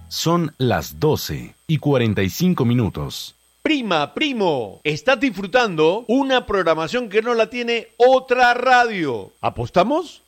Son las 12:45. Prima, primo, estás disfrutando una programación que no la tiene otra radio. ¿Apostamos?